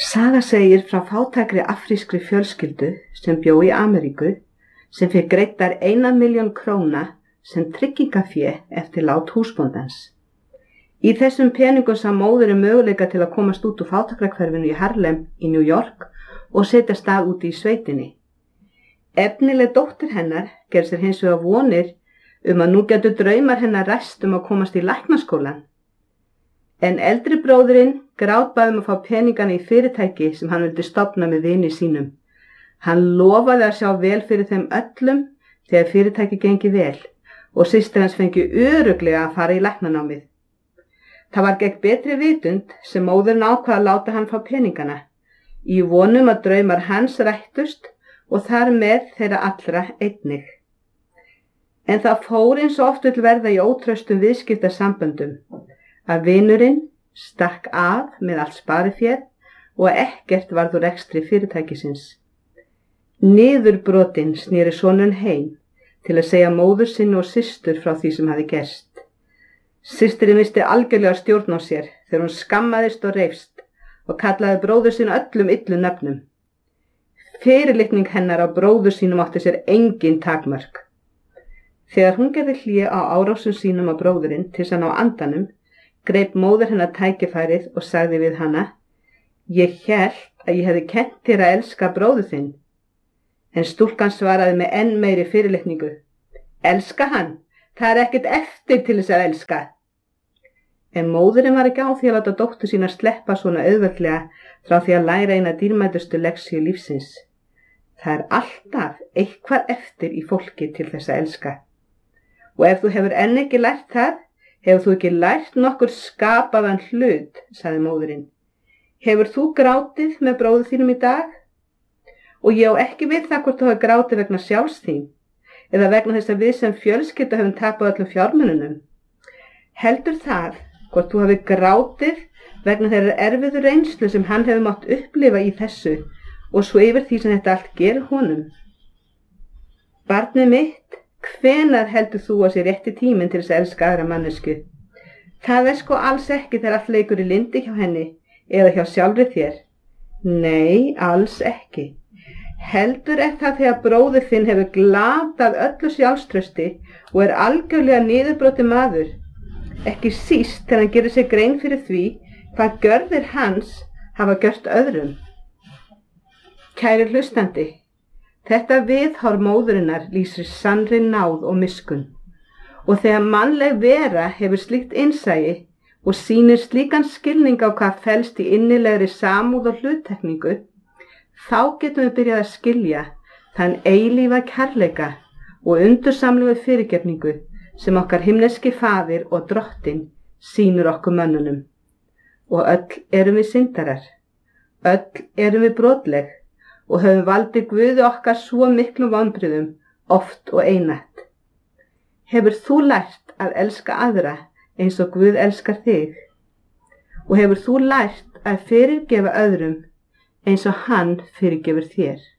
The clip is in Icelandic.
Saga segir frá fátækri afrískri fjölskyldu sem bjó í Ameríku sem fékk greiddar 1.000.000 króna sem tryggingafé eftir lát húsbóndans. Í þessum peningum sá móðirin möguleika til að komast út úr fátækrahverfinu í Harlem í New York og setja stað úti í sveitinni. Efnileg dóttir hennar gerði sér hins vegar vonir að nú gætu draumar hennar ræst að komast í læknaskólann. En eldri bróðirinn grátbaði að fá peningana í fyrirtæki sem hann vildi stofna með vini sínum. Hann lofaði að sjá vel fyrir þeim öllum þegar fyrirtæki gengi vel og systir hans fengi örugglega að fara í læknanámið. Það var gegn betri vitund sem móðurinn ákvað að láta hann fá peningana, í vonum að draumar hans rættust og þar með þeirra allra einnig. En það fór eins og oft vill verða í ótraustum viðskiptasamböndum, að vinurinn stakk af með allt spariféð og ekkert varð úr rekstri fyrirtækisins. Niðurbrotin sneri sonurinn heim til að segja móður sinni og systur frá því sem hafði gerst. Systirinn missti algjörlega stjórn á sér þegar hún skammaðist og reifst og kallaði bróður sinn öllum illu nöfnum. Fyrirlitning hennar á bróður sínum átti sér engin takmörk. Þegar hún gerði hlé á árásum sínum á bróðurinn til að ná andanum, greip móðir hennar tækifærið og sagði við hana: Ég hélt að ég hefði kennt þér að elska bróður þinn. En stúlkan svaraði með enn meiri fyrirlitningu: Elska hann, það er ekkert eftir til þess að elska. En móðirinn var ekki á því að láta dóttur sína sleppa svona auðveldlega frá því að læra eina dýrmætustu lexíu lífsins. Það er alltaf eitthvað eftir í fólki til þess að elska. Og ef þú hefur enn ekki lært það, hefur þú ekki lært nokkur skapaðan hlut, sagði móðirinn. Hefur þú grátið með bróður þínum í dag? Og ég á ekki við það hvort þú hefur grátið vegna sjálfs þín, eða vegna þess að við sem fjölskylda höfum tapað öllum fjármununum. Heldur það hvort þú hefur grátið vegna þeirra erfiðu reynslu sem hann hefur mátt upplifa í þessu og svo yfir því sem þetta allt gerir honum. Barnið mitt, hvenær heldur þú að sé rétti tíminn til þess að elska aðra mannesku? Það er sko alls ekki þegar allt leikur í lyndi hjá henni eða hjá sjálfri þér. Nei, alls ekki. Heldur er það þegar bróðir þinn hefur glatað öllu sjálfstrausti og er algjörlega niðurbrotinn maður. Ekki síst þegar hann gerir sér grein fyrir því hvað gjörðir hans hafa gjört öðrum. Kæri hlustandi, þetta viðhorf móðurinnar lýsir sannri náð og miskunn. Og þegar mannleg vera hefur slíkt innsæi og sýnir slíkan skilning á hvað felst í innilegri samúð og hluttekningu, þá getum við byrjað að skilja þann eilífa kærleika og undursamlegu fyrirgefningu sem okkar himneski faðir og drottinn sýnir okkur mönnunum. Og öll erum við syndarar, öll erum við brotleg og höfum valdið Guði okkar svo miklum vonbrigðum oft og einatt. Hefur þú lært að elska aðra eins og Guð elskar þig? Og hefur þú lært að fyrirgefa öðrum eins og hann fyrirgefur þér?